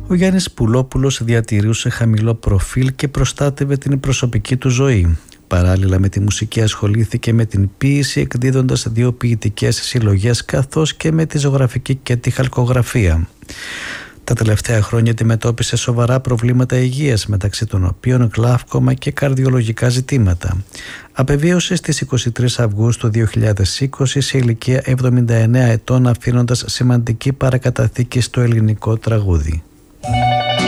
Ο Γιάννης Πουλόπουλος διατηρούσε χαμηλό προφίλ και προστάτευε την προσωπική του ζωή. Παράλληλα με τη μουσική ασχολήθηκε με την ποίηση, εκδίδοντας 2 ποιητικές συλλογές, καθώς και με τη ζωγραφική και τη χαλκογραφία. Τα τελευταία χρόνια αντιμετώπισε σοβαρά προβλήματα υγείας, μεταξύ των οποίων γλαύκωμα και καρδιολογικά ζητήματα. Απεβίωσε στις 23 Αυγούστου 2020 σε ηλικία 79 ετών, αφήνοντας σημαντική παρακαταθήκη στο ελληνικό τραγούδι.